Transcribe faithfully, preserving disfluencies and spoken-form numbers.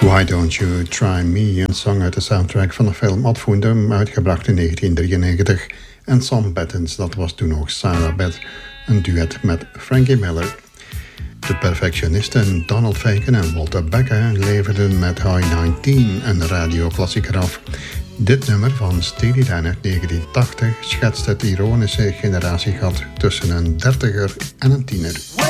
Why Don't You Try Me, een song uit de soundtrack van de film Ad Fundum, uitgebracht in negentien drieënnegentig. En Sam Battens, dat was toen nog Sarah Beth, een duet met Frankie Miller. De perfectionisten Donald Fagen en Walter Becker leverden met High negentien een radioklassieker af. Dit nummer van Steely Dan uit negentien tachtig schetst het ironische generatiegat tussen een dertiger en een tiener.